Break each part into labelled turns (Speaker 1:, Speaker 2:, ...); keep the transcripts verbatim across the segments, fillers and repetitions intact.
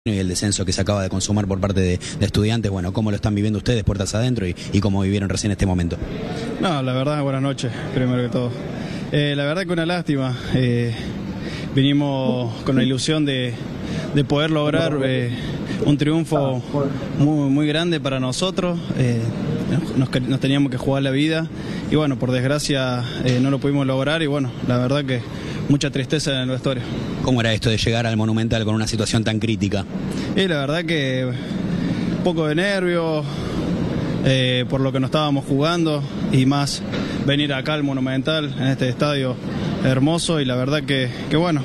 Speaker 1: y el descenso que se acaba de consumar por parte de, de Estudiantes, bueno, ¿cómo lo están viviendo ustedes puertas adentro y, y cómo vivieron recién este momento?
Speaker 2: No, la verdad, buenas noches, primero que todo. Eh, la verdad que una lástima, eh, vinimos con la ilusión de, de poder lograr eh, un triunfo muy, muy grande para nosotros, eh, nos, nos teníamos que jugar la vida y bueno, por desgracia eh, no lo pudimos lograr y bueno, la verdad que mucha tristeza en el vestuario.
Speaker 1: ¿Cómo era esto de llegar al Monumental con una situación tan crítica?
Speaker 2: Y la verdad que un poco de nervios eh, por lo que nos estábamos jugando y más venir acá al Monumental, en este estadio hermoso y la verdad que, que bueno,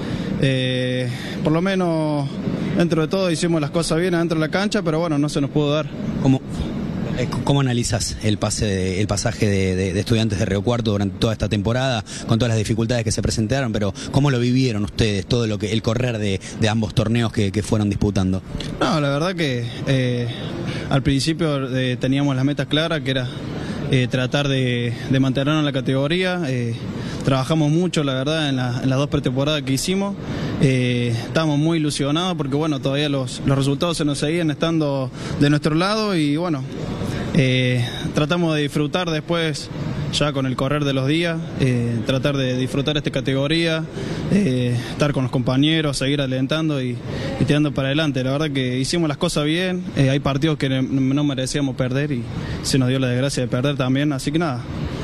Speaker 2: eh, por lo menos dentro de todo hicimos las cosas bien adentro de la cancha, pero bueno, no se nos pudo dar.
Speaker 1: ¿Cómo? ¿Cómo analizas el pase de, el pasaje de, de, de Estudiantes de Río Cuarto durante toda esta temporada, con todas las dificultades que se presentaron, pero cómo lo vivieron ustedes, todo lo que el correr de, de ambos torneos que, que fueron disputando?
Speaker 2: No, la verdad que eh, al principio eh, teníamos las metas claras, que era eh, tratar de, de mantenernos en la categoría. Eh, trabajamos mucho, la verdad, en, la, en las dos pretemporadas que hicimos. Eh, estamos muy ilusionados porque bueno, todavía los, los resultados se nos seguían estando de nuestro lado y bueno, eh, tratamos de disfrutar después ya con el correr de los días, eh, tratar de disfrutar esta categoría, eh, estar con los compañeros, seguir alentando y, y tirando para adelante. La verdad que hicimos las cosas bien, eh, hay partidos que no, no merecíamos perder y se nos dio la desgracia de perder también, así que nada,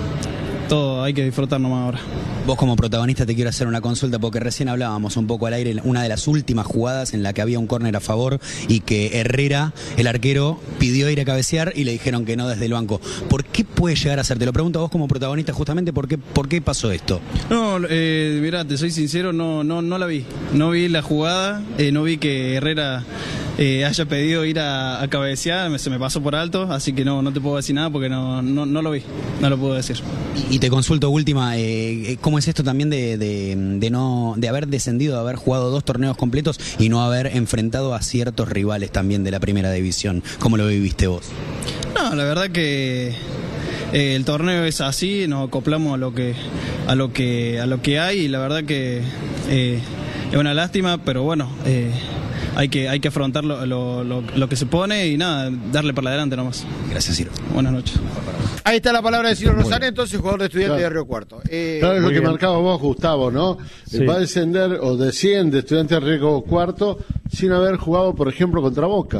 Speaker 2: todo hay que disfrutar nomás ahora.
Speaker 1: Vos como protagonista te quiero hacer una consulta porque recién hablábamos un poco al aire, una de las últimas jugadas en la que había un córner a favor y que Herrera, el arquero, pidió ir a cabecear y le dijeron que no desde el banco. ¿Por qué puede llegar a ser? Te lo pregunto a vos como protagonista justamente, ¿por qué, por qué pasó esto?
Speaker 2: No, eh, mirá, te soy sincero, no, no, no la vi. No vi la jugada, eh, no vi que Herrera eh, haya pedido ir a, a cabecear, se me pasó por alto, así que no, no te puedo decir nada porque no, no, no lo vi, no lo puedo decir.
Speaker 1: Y, y te consulto última, eh, ¿cómo es esto también de, de, de no de haber descendido, de haber jugado dos torneos completos y no haber enfrentado a ciertos rivales también de la primera división? ¿Cómo lo viviste vos?
Speaker 2: No, la verdad que eh, el torneo es así, nos acoplamos a lo que a lo que a lo que hay y la verdad que eh, es una lástima, pero bueno, eh, hay que hay que afrontar lo, lo, lo, lo que se pone y nada, darle para adelante nomás.
Speaker 1: Gracias, Ciro.
Speaker 2: Buenas noches.
Speaker 3: Ahí está la palabra de Ciro Rosario, entonces jugador de Estudiantes claro. de Río Cuarto. Eh,
Speaker 4: claro, es lo que marcabas vos, Gustavo, ¿no? Sí. Va a descender o desciende Estudiantes de Río Cuarto sin haber jugado, por ejemplo, contra Boca.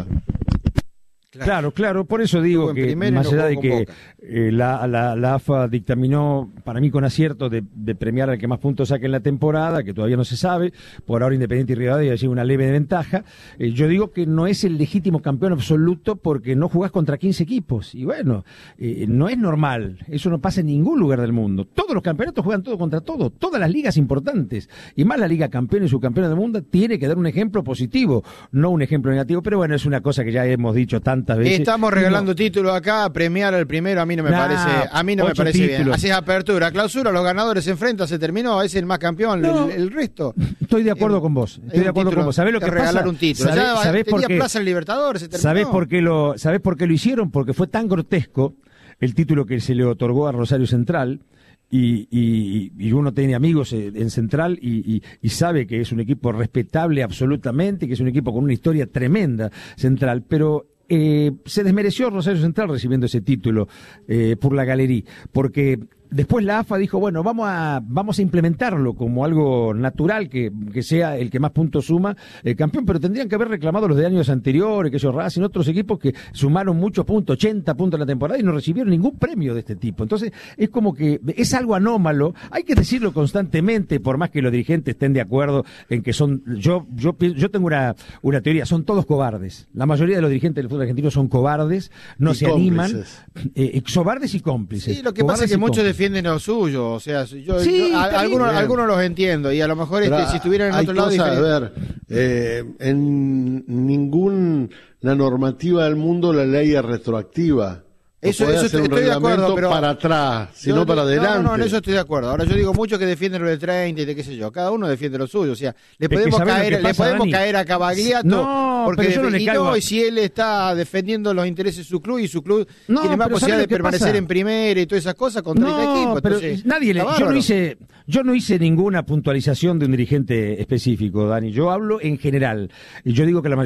Speaker 5: Claro, claro, por eso digo que más allá de que eh, la, la, la A F A dictaminó, para mí con acierto, de, de premiar al que más puntos saque en la temporada, que todavía no se sabe, por ahora Independiente y Rivadavia lleva una leve ventaja, eh, yo digo que no es el legítimo campeón absoluto porque no jugás contra quince equipos, y bueno, eh, no es normal, eso no pasa en ningún lugar del mundo, todos los campeonatos juegan todo contra todo, todas las ligas importantes, y más la Liga Campeón y Subcampeona del Mundo tiene que dar un ejemplo positivo, no un ejemplo negativo, pero bueno, es una cosa que ya hemos dicho tanto. Veces.
Speaker 3: Estamos regalando no. títulos acá, premiar al primero a mí no me nah, parece, a mí no me parece títulos. bien. Así es apertura, clausura, los ganadores se enfrentan, se terminó, es el más campeón, no. el, el resto.
Speaker 5: Estoy de acuerdo eh, con vos, estoy de acuerdo con vos. ¿Sabés lo que
Speaker 3: regalar
Speaker 5: pasa?
Speaker 3: un título.
Speaker 5: ¿Sabés,
Speaker 3: ya
Speaker 5: ¿sabés
Speaker 3: tenía
Speaker 5: por qué?
Speaker 3: plaza el Libertadores, se terminó.
Speaker 5: ¿Sabés por qué lo, sabés por qué lo hicieron? Porque fue tan grotesco el título que se le otorgó a Rosario Central. Y, y, y uno tiene amigos en Central y, y, y sabe que es un equipo respetable absolutamente, que es un equipo con una historia tremenda Central, pero eh, se desmereció Rosario Central recibiendo ese título eh, por la galería, porque después la A F A dijo, bueno, vamos a vamos a implementarlo como algo natural, que, que sea el que más puntos suma el campeón, pero tendrían que haber reclamado los de años anteriores, que ellos Racing, otros equipos que sumaron muchos puntos, ochenta puntos en la temporada y no recibieron ningún premio de este tipo. Entonces, es como que es algo anómalo, hay que decirlo constantemente, por más que los dirigentes estén de acuerdo en que son, yo yo yo tengo una, una teoría, son todos cobardes. La mayoría de los dirigentes del fútbol argentino son cobardes, no y se cómplices. animan, eh, cobardes y cómplices.
Speaker 3: Sí, lo que pasa es que muchos defienden lo suyo, o sea, yo, sí, yo a, algunos, algunos los entiendo y a lo mejor este, si estuvieran en otro lado
Speaker 4: diferente. A ver, eh, en ninguna normativa del mundo la ley es retroactiva.
Speaker 3: Eso, eso estoy, estoy de acuerdo, pero
Speaker 4: para atrás, sino para adelante.
Speaker 3: No, no, en eso estoy de acuerdo. Ahora yo digo muchos que defienden lo de treinta y de qué sé yo. Cada uno defiende lo suyo. O sea, le podemos caer, le podemos Dani? caer a Cavagliato
Speaker 5: no,
Speaker 3: porque
Speaker 5: pero yo no le
Speaker 3: y
Speaker 5: caigo
Speaker 3: no,
Speaker 5: a-
Speaker 3: y si él está defendiendo los intereses de su club y su club
Speaker 5: No,
Speaker 3: tiene más
Speaker 5: pero
Speaker 3: posibilidad
Speaker 5: ¿sabes
Speaker 3: de
Speaker 5: lo que
Speaker 3: permanecer
Speaker 5: pasa?
Speaker 3: en primera y todas esas cosas con treinta
Speaker 5: No,
Speaker 3: equipos.
Speaker 5: pero
Speaker 3: Entonces,
Speaker 5: nadie le,
Speaker 3: está
Speaker 5: yo no
Speaker 3: bárbaro.
Speaker 5: hice, yo no hice ninguna puntualización de un dirigente específico, Dani. Yo hablo en general. Y yo digo que la mayoría